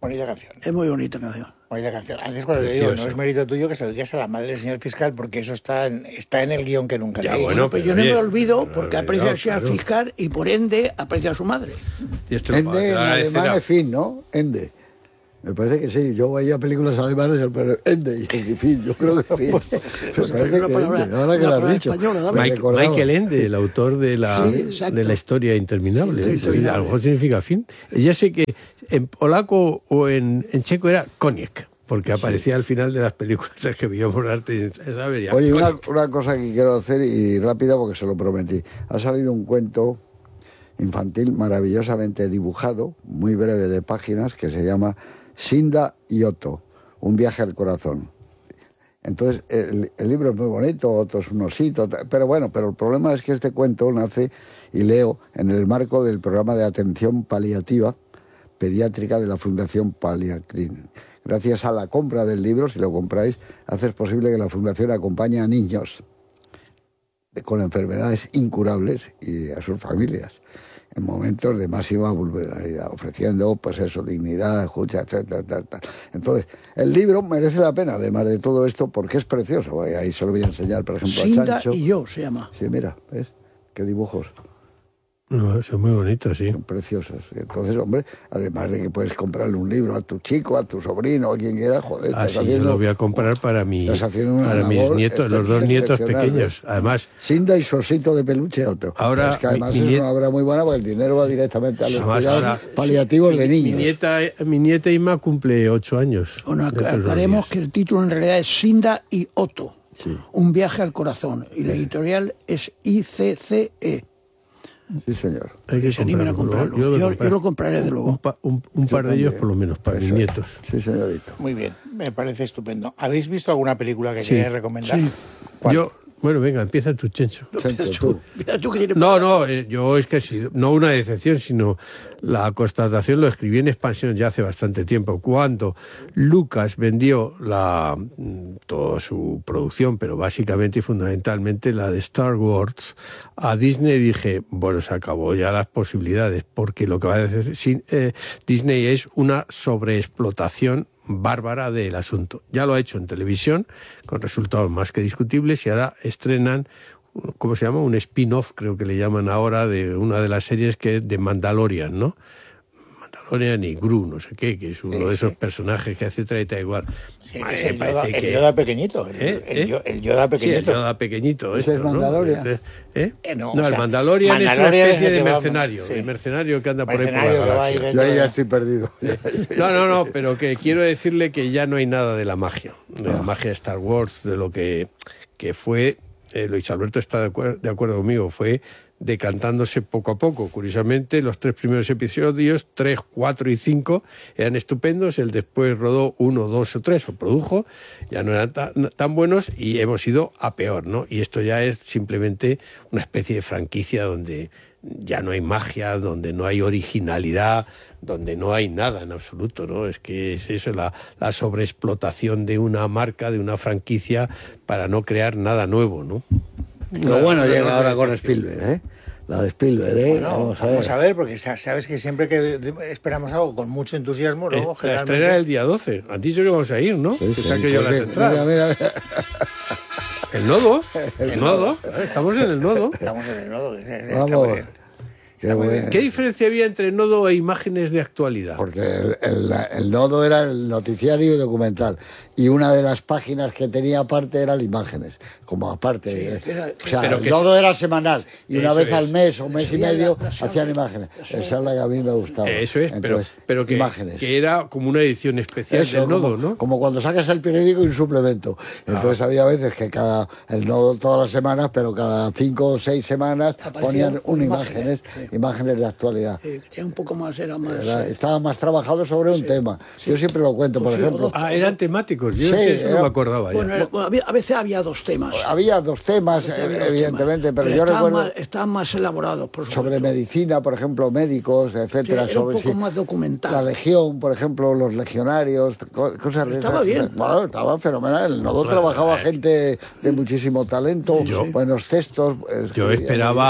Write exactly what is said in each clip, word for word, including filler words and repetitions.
Bonita canción. Es muy bonita canción. Bonita canción. Antes cuando te digo, no es mérito tuyo que se lo digas a la madre del señor fiscal, porque eso está en, está en el guión que nunca Ya, leí. bueno, Pues pero yo no oye, me olvido no, porque no, aprecia al señor claro. fiscal y por ende aprecia a su madre. Y esto lo Ende en puedo agradecer alemán a- es fin, ¿no? Ende. Me parece que sí. Yo veía películas alemanas, pero Ende y en fin, yo creo que fin. Me parece una que palabra- Ende, ahora que una lo has palabra dicho. española, David. me Mike- recordaba. Michael Ende, el autor de la, Sí, exacto. de la historia interminable. Sí, ¿eh? interminable. A lo mejor significa fin. Ya sé que en polaco o en, en checo era koniec, porque aparecía al final de las películas que vio por arte. ¿Sabes? Oye, una, una cosa que quiero hacer y rápida porque se lo prometí. Ha salido un cuento infantil maravillosamente dibujado, muy breve de páginas, que se llama Sinda y Otto, un viaje al corazón. Entonces, el, el libro es muy bonito, Otto es un osito, pero bueno, pero el problema es que este cuento nace, y leo, en el marco del programa de atención paliativa pediátrica de la Fundación Paliacrin. Gracias a la compra del libro, si lo compráis, haces posible que la Fundación acompañe a niños con enfermedades incurables y a sus familias en momentos de máxima vulnerabilidad, ofreciendo, pues eso, dignidad, escucha, etcétera, etcétera. Entonces, el libro merece la pena, además de todo esto, porque es precioso. Ahí se lo voy a enseñar, por ejemplo, a Sinda Chancho. y yo se llama. Sí, mira, ¿ves? Qué dibujos. No, son muy bonitos, sí. Son preciosos. Entonces, hombre, además de que puedes comprarle un libro a tu chico, a tu sobrino, a quien quiera, joder, Ah, estás sí, yo haciendo- lo voy a comprar para, mi, estás haciendo una para mis labor nietos, los dos excepcional, nietos ¿eh? pequeños. Además, Sinda y su osito de peluche otro. Ahora, es que además mi- mi es niet- una obra muy buena porque el dinero va directamente a los Además, cuidados ahora- paliativos de mi niños. nieta, mi nieta Inma cumple ocho años. Bueno, dentro de unos aclaremos días. que el título en realidad es Sinda y Otto, Sí. un viaje al corazón. Y la editorial es I C C E. Sí, señor. Hay que Que se animen a comprarlo. comprarlo. Yo lo Yo, compré. yo lo compraré de Un, luego. pa- un- un Yo par de ellos, también. por lo menos, para mis Eso es. nietos. Sí, señorito. Muy bien, me parece estupendo. ¿Habéis visto alguna película que Sí. queráis recomendar? Sí. ¿Cuál? Yo, bueno, venga, empieza tu Chencho. Chancho, tú. Mira tú que tienes- No, no, eh, yo es que he sido, no una decepción, sino la constatación, lo escribí en expansión ya hace bastante tiempo, cuando Lucas vendió la, mm, toda su producción, pero básicamente y fundamentalmente la de Star Wars, a Disney, dije, bueno, se acabó ya las posibilidades, porque lo que va a decir sin- eh, Disney es una sobreexplotación bárbara del asunto. Ya lo ha hecho en televisión, con resultados más que discutibles, y ahora estrenan, ¿cómo se llama? Un spin-off, creo que le llaman ahora, de una de las series que es de Mandalorian, ¿no? Mandalorian y Gru, no sé qué, que es uno Sí, de esos sí. personajes que etcétera y tal igual. Sí, Madre, es me el, parece Yoda, el que- Yoda pequeñito. El, ¿Eh? el ¿Eh? Yo- el Yoda Sí, el pequeñito. Yoda pequeñito. Ese es esto, ¿no? Mandalorian. ¿Eh? Eh, no, no, o el sea, Mandalorian, es una Mandalorian especie es el de que va- mercenario, sí. el mercenario que anda por ahí por la Mercenario que va galaxia. ahí de- Yo ahí ya estoy perdido. No, no, no, pero que quiero decirle que ya no hay nada de la magia, de la Ah. magia de Star Wars, de lo que, que fue, eh, Luis Alberto está de, acuer- de acuerdo conmigo, fue decantándose poco a poco. Curiosamente, los tres primeros episodios, tres, cuatro y cinco, eran estupendos, el después rodó uno, dos o tres, o produjo, ya no eran tan, tan buenos y hemos ido a peor, ¿no? Y esto ya es simplemente una especie de franquicia donde ya no hay magia, donde no hay originalidad, donde no hay nada en absoluto, ¿no? Es que es eso, la, la sobreexplotación de una marca, de una franquicia, para no crear nada nuevo, ¿no? Lo bueno Claro, llega no, ahora no, con no, Spielberg, ¿eh? La de Spielberg, ¿eh? Bueno, vamos a ver. vamos a ver, porque sa- sabes que siempre que de- de- esperamos algo con mucho entusiasmo, Eh, luego la generalmente... estrena el día doce. Han dicho que vamos a ir, ¿no? Sí, que sí, saque yo pues las sí. entradas. Mira, mira, mira. El nodo. El nodo. Eh, Estamos en el nodo. Estamos en el nodo. es- es- está Vamos. muy bien. Qué bueno. ¿Qué diferencia había entre nodo e imágenes de actualidad? Porque el, el- el nodo era el noticiario y documental. Y una de las páginas que tenía aparte eran imágenes. Como aparte. Sí, eh, era- o sea, pero el que- nodo era semanal. Y una Eso vez es. al mes o mes y Sería medio la- la- hacían la- imágenes. la- Esa es la que a mí me gustaba. Eh, Eso es, pero, Entonces, pero que, imágenes. que era como una edición especial Eso, del nodo, como, ¿no? como cuando sacas el periódico y un suplemento. Entonces había veces que cada, el nodo todas las semanas, pero cada cinco o seis semanas Aparecían ponían una imágenes, imágenes, sí. imágenes de actualidad. Eh, que tenía un poco más, era más... Era- eh, Estaba más trabajado sobre un tema. Yo siempre lo cuento, por Sí, ejemplo. o Ah, eran temáticos. Yo Sí, de eso no era- me acordaba ya. bueno, era- bueno, había- a veces había dos temas. Había dos temas, A veces había eh, dos evidentemente, temas, pero yo estaban recuerdo más, estaban más elaborados, por supuesto. sobre medicina, por ejemplo, médicos, etcétera. Sí, era un sobre poco si- más documental. La legión, por ejemplo, los legionarios, co- cosas de Estaba esas. bien. Bueno, estaba fenomenal. El nodo trabajaba gente de muchísimo talento, Yo- buenos textos. Yo escribía- esperaba,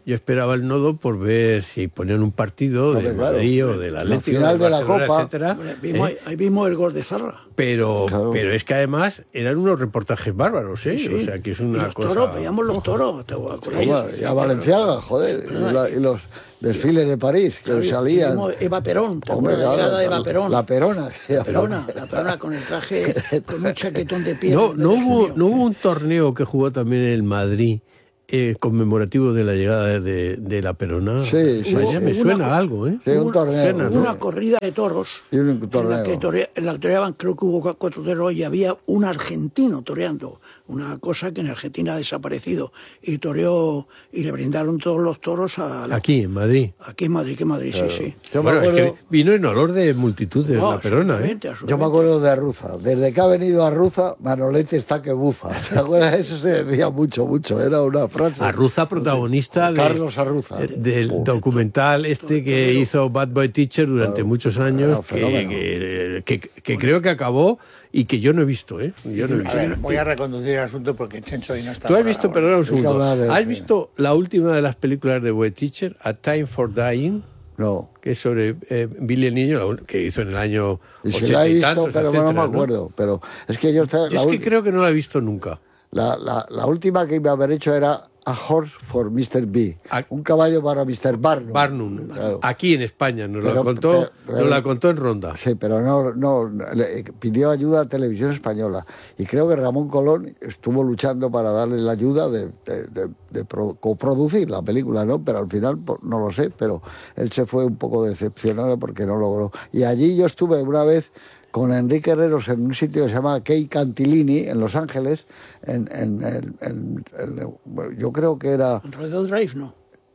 yo esperaba el nodo por ver si ponían un partido Hombre, del claro, Madrid o del la Atlético, final del de la Barcelona, Copa. etcétera, Hombre, vimos- ¿eh? Ahí vimos el gol de Zarra. Pero, Claro. pero es que además eran unos reportajes bárbaros, ¿eh? Sí, O sea, que es y una los cosa... toros, veíamos los toros. ¿Te acuerdas? Toma, y a Valenciaga, joder, y, la- y los desfiles de París que Claro, y salían. vimos Eva Perón, ¿te Hombre, acuerdas de la claro, llegada de Eva la- Perón? La Perona. La Perona, la Perona con el traje, con un chaquetón de piel. No, no, Dios hubo, mío. no hubo un torneo que jugó también el Madrid eh, conmemorativo de la llegada de, de la Perona. Sí, sí, Vaya, sí. me Hubo suena una- algo, ¿eh? Sí, un Hubo- torneo. suena, Hubo ¿no? una corrida de toros Y un en la torneo. que, torea- en la que toreaban, creo que hubo cuatro toreros y había un argentino toreando, una cosa que en Argentina ha desaparecido, y toreó y le brindaron todos los toros a la- Aquí, en Madrid. aquí en Madrid, que Madrid, sí, sí. Yo me Bueno, es acuerdo, que vino en olor de multitud de No, la Perona, ¿eh? absolutamente, yo me absolutamente. acuerdo de Arruza. Desde que ha venido Arruza, Manolete está que bufa. ¿Te acuerdas? Eso se decía mucho, mucho. Era una frase. Arruza, protagonista de, Carlos Arruza. eh, del documental este que hizo Bad Boy Teacher durante muchos era años, un que, fenómeno. que, que- que creo que acabó y que yo no he visto, ¿eh? Yo no he A visto. ver, voy a reconducir el asunto porque Chencho hoy no está. Tú has por visto, ahora. perdona un que segundo, hablar de- ¿has visto la última de las películas de Boy Teacher, A Time for Dying? No. Que es sobre eh, Billy el Niño, la un- que hizo en el año Y si ochenta la he y visto, tantos, pero no etcétera, me acuerdo. Pero es que yo, Yo la, es que ulti- creo que no la he visto nunca. la, la, la última que iba a haber hecho era A Horse for mister B. A- Un caballo para mister Barnum. Barnum, Claro. aquí en España, nos la Pero- contó, pero- pero- nos la contó en Ronda. Sí, pero no, no le pidió ayuda a Televisión Española y creo que Ramón Colón estuvo luchando para darle la ayuda de, de, de- de pro- coproducir la película, ¿no? Pero al final pues, no lo sé, pero él se fue un poco decepcionado porque no logró. Y allí yo estuve una vez con Enrique Herreros en un sitio que se llama Key Cantilini en Los Ángeles, en, en- en- en- en- bueno, yo creo que era En Rodeo Drive, no.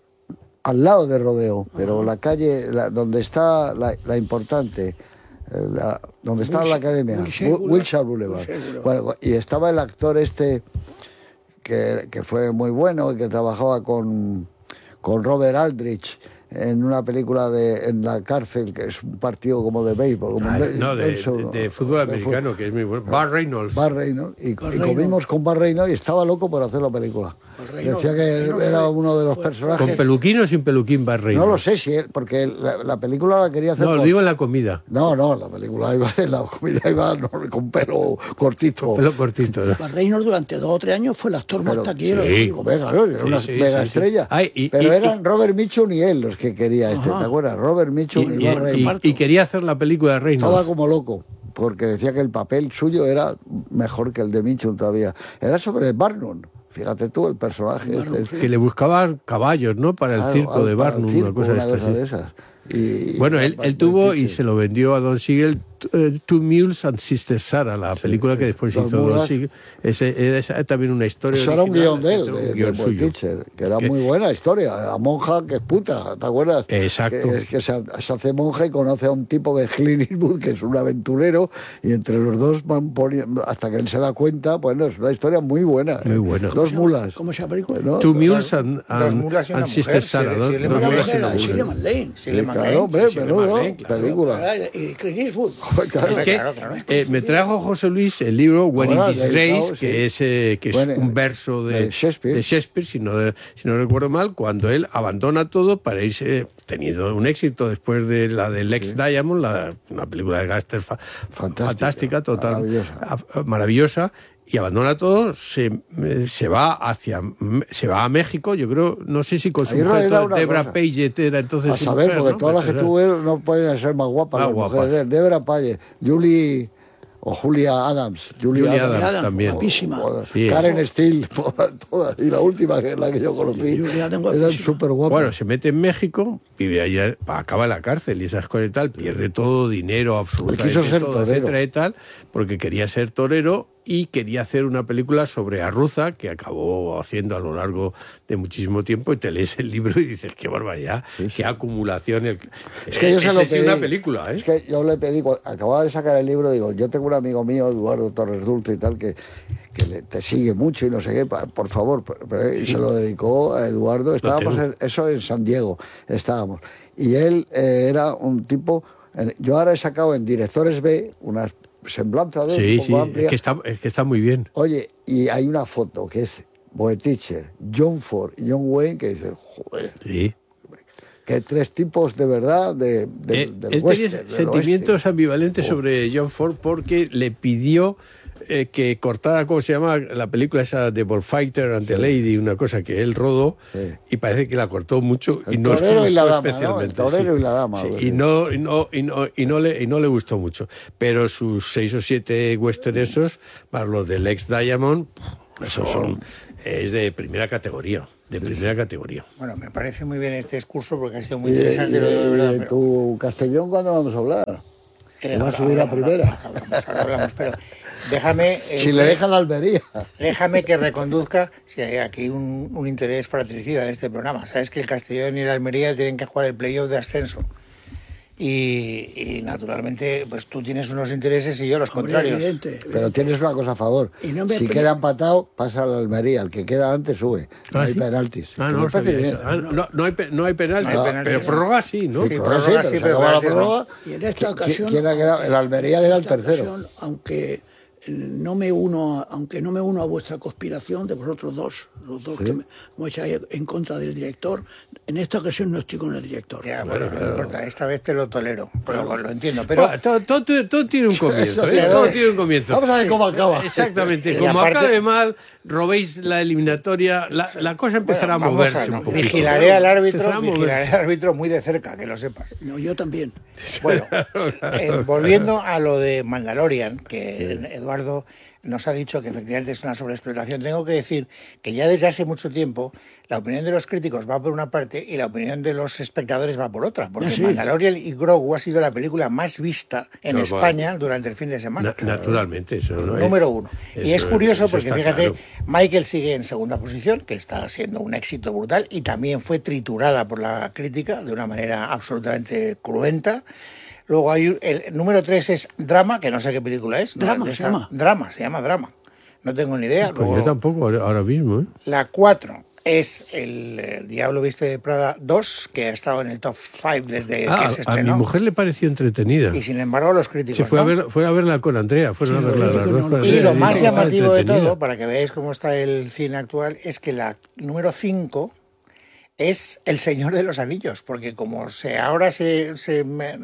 al lado de Rodeo, pero la calle la- donde está la, la importante, eh, la- donde está la Wilshire- academia, Wilshire Wi- Boulevard. Wilshire Boulevard. Wilshire Boulevard. Bueno, y estaba el actor este que, que fue muy bueno y que trabajaba con, con Robert Aldrich en una película de en la cárcel, que es un partido como de béisbol, como un Ay, be- no, de, béisbol, de- de fútbol de americano, fútbol. que es muy bueno. Bar Reynolds. Bar Reynolds, y, Bar y Reynolds. comimos con Bar Reynolds y estaba loco por hacer la película. Bar Reynolds, Decía que Bar Reynolds era fue- uno de los fue- personajes. ¿Con peluquín o sin peluquín Bar Reynolds? No lo sé si él, porque la, la película la quería hacer. No, lo con- digo en la comida. No, no, la película iba, la comida iba no, con pelo cortito. Pelo cortito, ¿no? Bar Reynolds durante dos o tres años fue el actor más Pero- taquillero. sí, de Hollywood. Venga, ¿no? Era Sí, una sí, mega sí, sí. estrella. Ay, y- Pero y- eran Robert Mitchum y él los que quería este, Ajá. ¿te acuerdas? Robert Mitchum y, Y, Bar y- Reynolds. y quería hacer la película de Estaba Reynolds. como loco, porque decía que el papel suyo era mejor que el de Mitchum todavía. Era sobre Barnum. Fíjate tú, el personaje. Barnum, este. Que le buscaban caballos, ¿no? Para el Claro, circo de para el Barnum, circo, una cosa de estas. sí. de esas. Y- Bueno, y- él, él tuvo y se lo vendió a Don Siegel, eh, Two Mules and Sister Sarah, la película que después Dos hizo Don mulas. Siegel. Ese, era esa- también una historia. Eso era un original, guión de él, etcétera, de, un de guión Boy suyo. Teacher, que era Que- muy buena historia. La monja que es puta, ¿te acuerdas? Exacto. Que, que se, se hace monja y conoce a un tipo que es Clint Eastwood, que es un aventurero, y entre los dos van poniendo, hasta que él se da cuenta, bueno, es una historia muy buena. Muy ¿eh? buena. Dos mulas. ¿Cómo se llama la película? ¿no? Two Mules and, Dos and, mulas y una and Sister mujer, Sarah. sí, dos- sí, le dos Una mandaba mulas y mujer, una la mujer. Shirley MacLaine. Sí, Sí, le claro, mandé. hombre, sí, sí, menudo, Madeleine, claro. película. Y Clint Eastwood. Claro. Es que Claro, claro. eh, me trajo José Luis el libro When Bueno, in Disgrace, dedicado, que sí. es, eh, que es Bueno, un verso de, de Shakespeare. de Shakespeare, si no, si no recuerdo mal, cuando él abandona todo para irse, teniendo un éxito después de la de Lex Diamond, la, una película de gángster fa- Fantástica, fantástica, total, maravillosa. a- maravillosa, y abandona todo, se, eh, se va hacia se va a México, yo creo, no sé si con su Ahí era mujer, una Debra cosa. Page era entonces A su saber, mujer, porque ¿no? todas las que Pero- tú ves no pueden ser más guapas Más las guapas. mujeres. Debra Paye, Julie o Julia Adams. Julia, Julia Adams. Adams también. Guapísima. Todas. Sí. Karen Steele, todas. Y la última, que es la que yo conocí, Julia Adams, eran guapísima. súper guapas. Bueno, se mete en México, vive allá, acaba en la cárcel y esas cosas y tal, pierde todo, dinero, absolutamente Quiso ser todo, torero. etcétera y tal, porque quería ser torero y quería hacer una película sobre Arruza, que acabó haciendo a lo largo de muchísimo tiempo, y te lees el libro y dices, qué barbaridad, Sí, sí. qué acumulación. El... Es que yo se Ese lo sí pedí. una película, ¿eh? Es que yo le pedí, cuando acababa de sacar el libro, digo, yo tengo un amigo mío, Eduardo Torres Dulce y tal, que, que le- te sigue mucho y no sé qué, pa- por favor, pero- pero- y se lo dedicó a Eduardo. Estábamos tengo. en, eso en San Diego, estábamos. Y él eh, era un tipo, en- yo ahora he sacado en Directores B una semblanza de él Sí, un sí, poco amplia. es que, está, es que está muy bien. Oye, y hay una foto que es Boetticher, John Ford y John Wayne, que dices, joder, Sí. que tres tipos de verdad de, de, Eh, del él western, tenía del sentimientos oeste. ambivalentes Oh. sobre John Ford porque le pidió eh, que cortara, ¿cómo se llama? La película esa de Bullfighter and the Lady, una cosa que él rodó, Sí. y parece que la cortó mucho y El no torero y la gustó dama, ¿no? especialmente. El torero sí. y la dama, Sí, algo y, así. no, y, no, y, no, y, no le, y no le gustó mucho. Pero sus seis o siete western esos, más los del ex Diamond, esos son, es de primera categoría. De primera categoría. Bueno, me parece muy bien este discurso porque ha sido muy Y de, interesante. y lo digo de de- verdad, y de pero- tu Castellón, ¿cuándo vamos a hablar? Eh, ¿Te va a ahora- subir a ahora- primera? ahora hablamos, ahora hablamos, pero déjame... eh, Si le dejan la Almería. Déjame que reconduzca, si hay aquí un, un interés fratricida en este programa. Sabes que el Castellón y el Almería tienen que jugar el playoff de ascenso. Y, y, naturalmente, pues tú tienes unos intereses y yo los Hombre, contrarios. evidente. Pero tienes una cosa a favor. Y no me si pri- queda empatado, pasa a la Almería. El que queda antes sube. No Ah, hay ¿sí? penaltis. Ah, Que no, me lo parece sabía bien. eso. Ah, no, no hay, pe- no hay penalti, No hay penalti, pero no. prórroga sí, ¿no? Sí, Sí, prórroga sí, prórroga pero sí, se pero acaba la penaltis no. prórroga. Y en esta ¿Qui- ocasión... ¿Quién ha quedado? El Almería queda el esta tercero. ocasión, aunque eh, no me uno, a- aunque no me uno a vuestra conspiración de vosotros dos, los dos Sí. que me, me echáis en contra del director, en esta ocasión no estoy con el director. Ya, bueno, no importa, esta vez te lo tolero, pero lo entiendo. Pero Bueno, todo, todo- todo tiene un comienzo, Eso ¿eh? tiene. Todo tiene un comienzo. Vamos a ver cómo acaba. Exactamente. Y Como aparte- acabe mal, robéis la eliminatoria, la, la cosa empezará bueno, a vamos moverse no, un poquito. vigilaré al árbitro, Empezará a moverse. vigilaré al árbitro muy de cerca, que lo sepas. No, yo también. Bueno, eh, volviendo a lo de Mandalorian, que Eduardo nos ha dicho que efectivamente es una sobreexplotación, tengo que decir que ya desde hace mucho tiempo la opinión de los críticos va por una parte y la opinión de los espectadores va por otra, porque Ah, sí. Mandalorian y Grogu ha sido la película más vista en No, España bueno. durante el fin de semana. Na- naturalmente, eso no Número uno. Y eso- es curioso eso porque, está fíjate, claro. Michael sigue en segunda posición, que está siendo un éxito brutal y también fue triturada por la crítica de una manera absolutamente cruenta. Luego hay un- el número tres es Drama, que no sé qué película es. ¿no? Drama, De se esta- llama. Drama, se llama Drama. No tengo ni idea. Pues Luego, yo tampoco ahora ahora mismo, ¿eh? la cuatro es el, eh, Diablo Viste de Prada dos, que ha estado en el top cinco desde Ah, que se a mi estrenó. mujer le pareció entretenida. Y sin embargo los críticos Se fue, ¿no? a ver, fue a verla con Andrea, fueron Sí, a verla lo las que dos no- con y Y Andrea, lo dice más que estaba llamativo de entretenida. todo, para que veáis cómo está el cine actual, es que la número cinco es El Señor de los Anillos, porque como se ahora se, se me-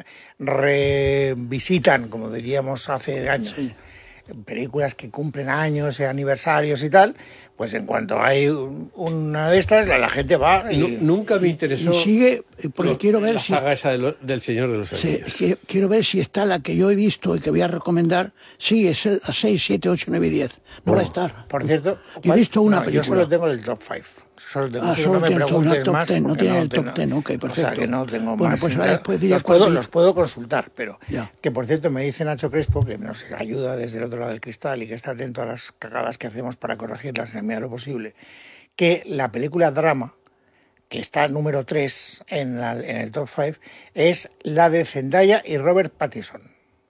revisitan, como diríamos hace años, películas que cumplen años, eh, aniversarios y tal, pues en cuanto hay un- una de estas, la, la gente va y... Nu- nunca me interesó Y sigue, eh, porque lo- quiero ver la si... saga esa de lo- del Señor de los Sí, Anillos. que- quiero ver si está la que yo he visto y que voy a recomendar. Sí, es el- a seis, siete, ocho, nueve y diez. No va a estar. Por cierto, Yo he visto una no, película. Yo solo tengo el top cinco. Solo tengo, Ah, si solo no me tiene el top- preguntes no, top más, ten, no porque tiene el tengo- top ten, ok, O sea perfecto. que no tengo Bueno, más. pues ahora después diré los, puedo, cuál vi. los puedo consultar, pero Ya. que por cierto me dice Nacho Crespo, que nos ayuda desde el otro lado del cristal y que está atento a las cagadas que hacemos para corregirlas en la medida de lo posible, que la película Drama, que está número tres en, la- en el top cinco, es la de Zendaya y Robert Pattinson.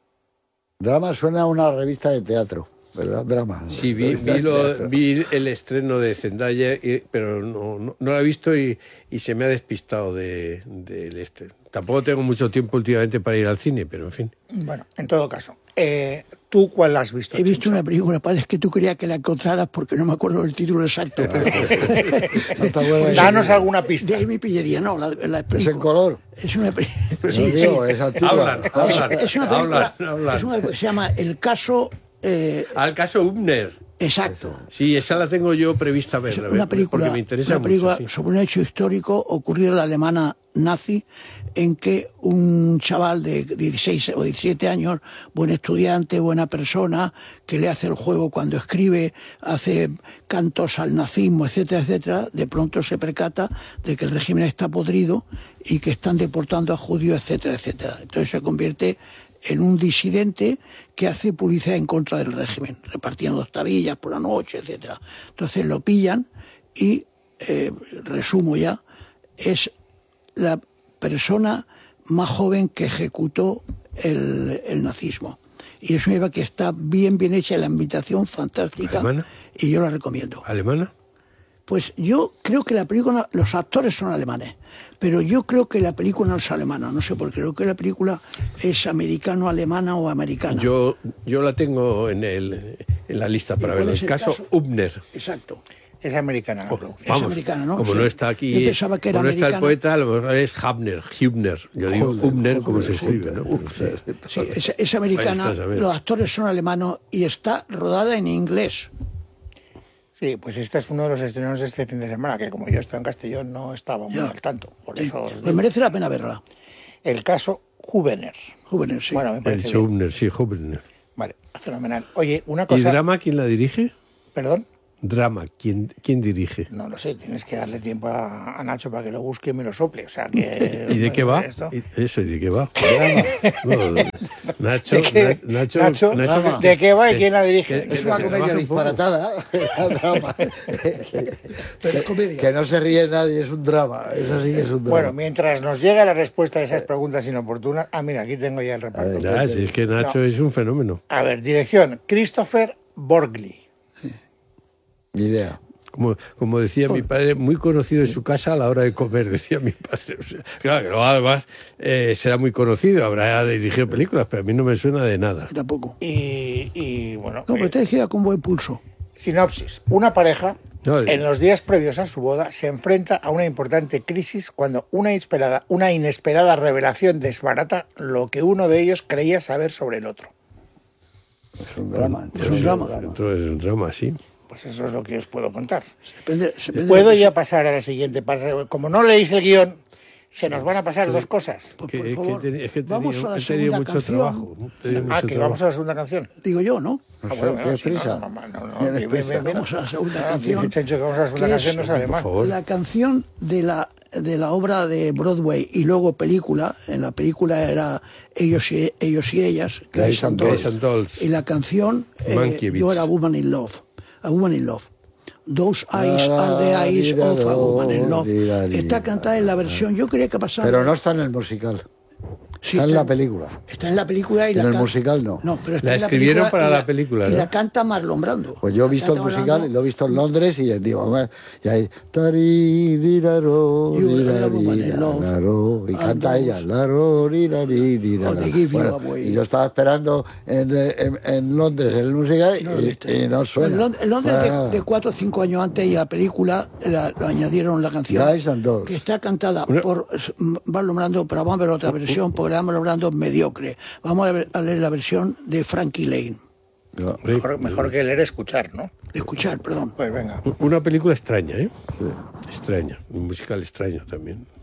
Drama suena a una revista de teatro, ¿verdad? Drama. Sí, vi, Revista vi, de lo- teatro. vi el estreno de Zendaya, y- pero no, no, no la he visto y, y se me ha despistado de- del este. Tampoco tengo mucho tiempo últimamente para ir al cine, pero en fin. Bueno, en todo caso, eh, ¿tú cuál has visto? He visto Chencho? una película, parece que tú querías que la encontraras porque no me acuerdo del título exacto. pero- No está buena Danos esa. alguna pista. De ahí mi pillería, no, la, la ¿Es explico. en color? Es una peli- No sí, digo, sí. es antigua. Hablan, Ah, hablan. Es una película, Hablan, hablan. es una película que se llama El caso eh, Al caso Ubner. exacto. Sí, esa la tengo yo prevista Es verla, una película, porque me interesa una película mucho. Sí. sobre un hecho histórico ocurrido en la Alemania nazi, en que un chaval de dieciséis o diecisiete años, buen estudiante, buena persona, que le hace el juego cuando escribe, hace cantos al nazismo, etcétera, etcétera, de pronto se percata de que el régimen está podrido y que están deportando a judíos, etcétera, etcétera. Entonces se convierte en un disidente que hace publicidad en contra del régimen, repartiendo tabillas por la noche, etcétera. Entonces lo pillan y, eh, resumo ya, es la persona más joven que ejecutó el, el nazismo. Y es una película que está bien, bien hecha, la invitación fantástica, ¿Alemana? y yo la recomiendo. ¿Alemana? Pues yo creo que la película, los actores son alemanes, pero yo creo que la película no es alemana, no sé por qué, creo que la película es americano-alemana o americana. Yo, yo la tengo en, el, en la lista para ¿Y cuál ver. es El el caso caso? Ubner. Exacto. Es americana la Oh, producción. vamos, americana, ¿no? como Sí. no está aquí, Yo pensaba que era como no está el americana. poeta, a lo mejor es Hubner, Hubner. Yo digo Hubner, Hubner, como se Hubner, escribe, ¿no? Hubner. Sí, es, es americana, Ahí está, ¿sabes? los actores son alemanos y está rodada en inglés. Sí, pues este es uno de los estrenos de este fin de semana, que como yo estoy en Castellón no estaba muy Ya. al tanto. Por Sí, eso os pues digo. merece la pena verla. El caso Hubener. Jóvenes, sí. Bueno, me El parece bien. Hubner, sí, Hubner. Vale, fenomenal. Oye, una ¿Y cosa... drama quién la dirige? ¿Perdón? Drama, ¿quién, quién dirige? No lo sé, tienes que darle tiempo a, a Nacho para que lo busque y me lo sople. O sea que... ¿Y de qué va? esto- ¿Y- Eso, ¿y de qué va? No, Nacho, ¿De qué? Na- Nacho, Nacho, Nacho, ¿de qué va y que- quién la dirige? que- Es que una se comedia rebaje un poco. disparatada, era drama. Pero es comedia. Que no se ríe nadie, es un drama. Eso sí que es un drama. Bueno, mientras nos llega la respuesta a esas preguntas inoportunas... Ah, mira, aquí tengo ya el reparto. Ya, si es que Nacho No. es un fenómeno. A ver, dirección, Christopher Borgli. Ni idea. Como, como decía mi padre, muy conocido en su casa a la hora de comer, decía mi padre. O sea, claro, que luego además eh, será muy conocido, habrá dirigido películas, pero a mí no me suena de nada. Que tampoco. Y, y, bueno, No, pero eh, te gira con buen pulso. sinopsis. Una pareja, No, en los días previos a su boda, se enfrenta a una importante crisis cuando una inesperada, una inesperada revelación desbarata lo que uno de ellos creía saber sobre el otro. Es un drama. Es un drama. Entonces, es un drama, sí. Pues eso es lo que os puedo contar. Depende- depende Puedo de- ya pasar a la siguiente parte. Como no leéis el guión, se nos van a pasar dos cosas. Pues, Que- por es que favor, tenía- es que vamos tenía- a la he tenido segunda mucho canción. trabajo. he tenido Ah, mucho que trabajo. vamos a la segunda canción. Digo yo, ¿no? Ah, No sé, bueno, ¿tienes si no, prisa? no, no, no, no, ¿Tienes ven, ven, prisa? ven. Vamos a la segunda Ah, canción. dice Chencho que vamos a la segunda que es- canción, no sale Por más. favor. La canción de la, de la obra de Broadway y luego película, en la película era Ellos y, ellos y ellas, Guys and Guys Dolls. and Dolls. Y la canción, eh, Mankiewicz. yo era Woman in Love. A Woman in Love. Those eyes are the eyes of a woman in love. Está cantada en la versión, yo quería que pasara. Pero no está en el musical. Sí, está en la película. Está en la película y En la el can- musical no. No, pero está La en escribieron película para y la película, Y ¿no? la canta Marlon Brando. Pues yo he La visto el canta musical, Marlon y lo he visto en Londres y digo, "Hombre", y ahí tari, riraro, You are rirari, a woman in love. raro, y And canta those- ella, laro, rirari, rirara. Oh, they give you Bueno, away. y yo estaba esperando en, en, en Londres el musical y, No lo viste. y no suena. En Lond- en Londres, Para de, nada. de cuatro o cinco años antes, y la película la, lo añadieron la canción. Guys and Dolls. Que está cantada Una- por Marlon Brando, pero vamos a ver otra versión, porque la Marlon Brando es mediocre. Vamos a, ver- a leer la versión de Frankie Lane. No, Sí. Mejor, mejor que leer, escuchar, ¿no? De escuchar, perdón. Pues venga. Una película extraña, ¿eh? sí. Extraña. Un musical extraño también.